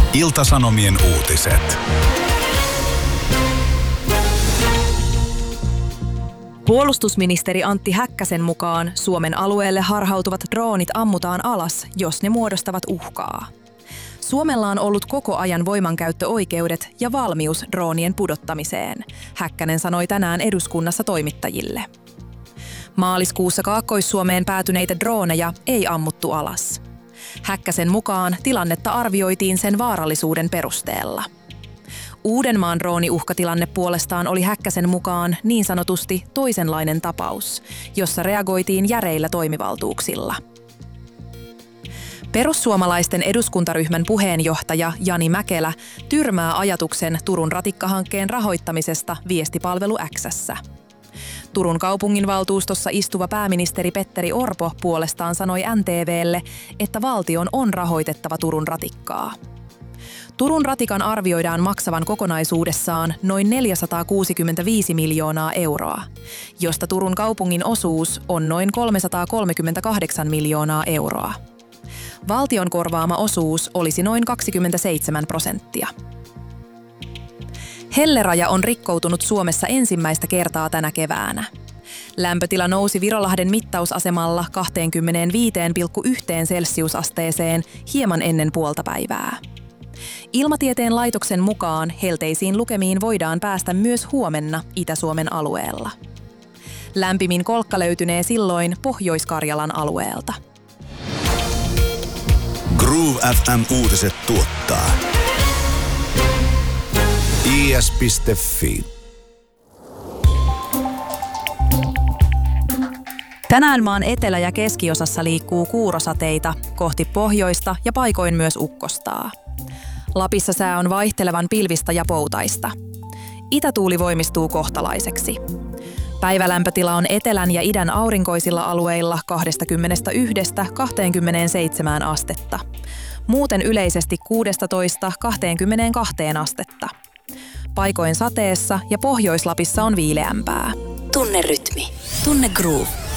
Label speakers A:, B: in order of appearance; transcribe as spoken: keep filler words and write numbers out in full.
A: Ilta-Sanomien uutiset.
B: Puolustusministeri Antti Häkkäsen mukaan Suomen alueelle harhautuvat droonit ammutaan alas, jos ne muodostavat uhkaa. Suomella on ollut koko ajan voimankäyttöoikeudet ja valmius droonien pudottamiseen, Häkkänen sanoi tänään eduskunnassa toimittajille. Maaliskuussa Kaakkois-Suomeen päätyneitä drooneja ei ammuttu alas. Häkkäsen mukaan tilannetta arvioitiin sen vaarallisuuden perusteella. Uudenmaan drooniuhkatilanne puolestaan oli Häkkäsen mukaan niin sanotusti toisenlainen tapaus, jossa reagoitiin järeillä toimivaltuuksilla. Perussuomalaisten eduskuntaryhmän puheenjohtaja Jani Mäkelä tyrmää ajatuksen Turun ratikkahankkeen rahoittamisesta viestipalvelu X:ssä. Turun kaupunginvaltuustossa istuva pääministeri Petteri Orpo puolestaan sanoi N T V:lle, että valtion on rahoitettava Turun ratikkaa. Turun ratikan arvioidaan maksavan kokonaisuudessaan noin neljäsataakuusikymmentäviisi miljoonaa euroa, josta Turun kaupungin osuus on noin kolmesataakolmekymmentäkahdeksan miljoonaa euroa. Valtion korvaama osuus olisi noin kaksikymmentäseitsemän prosenttia. Helleraja on rikkoutunut Suomessa ensimmäistä kertaa tänä keväänä. Lämpötila nousi Virolahden mittausasemalla kaksikymmentäviisi pilkku yksi celsiusasteeseen hieman ennen puoltapäivää. Ilmatieteen laitoksen mukaan helteisiin lukemiin voidaan päästä myös huomenna Itä-Suomen alueella. Lämpimin kolkka löytynee silloin Pohjois-Karjalan alueelta.
A: Groove F M-uutiset tuottaa I S piste Fi.
B: Tänään maan etelä- ja keskiosassa liikkuu kuurosateita kohti pohjoista ja paikoin myös ukkostaa. Lapissa sää on vaihtelevan pilvistä ja poutaista. Itätuuli voimistuu kohtalaiseksi. Päivälämpötila on etelän ja idän aurinkoisilla alueilla kaksikymmentäyksi kaksikymmentäseitsemän astetta. Muuten yleisesti kuusitoista kaksikymmentäkaksi astetta. Paikoin sateessa ja Pohjois-Lapissa on viileämpää.
C: Tunne rytmi. Tunne groove.